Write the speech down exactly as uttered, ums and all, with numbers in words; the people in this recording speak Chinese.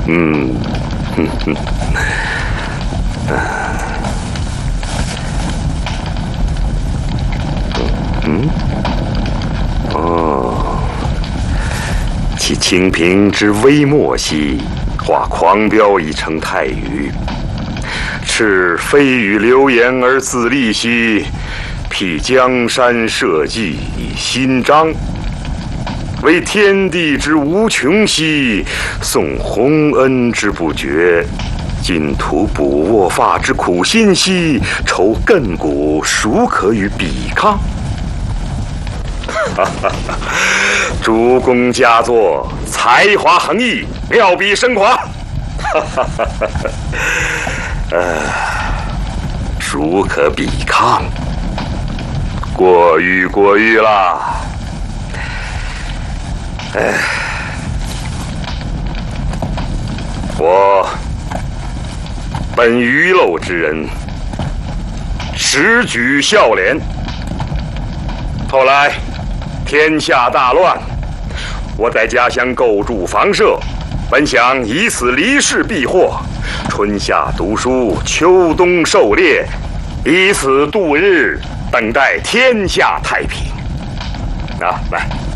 嗯，哼哼，嗯，哦，其清平之微末兮，化狂飙以成泰语；赤飞羽流言而自立兮，辟江山社稷以新章。为天地之无穷兮，颂洪恩之不绝；尽图补卧发之苦心兮，愁亘古孰可与比抗？哈哈哈！主公佳作，才华横溢，妙笔生华。哈哈哈哈！呃，孰可比抗？过誉过誉啦！哎，我本鱼陋之人，时举孝廉。后来天下大乱，我在家乡构筑房舍，本想以此离世避祸，春夏读书，秋冬狩猎，以此度日，等待天下太平。啊，来。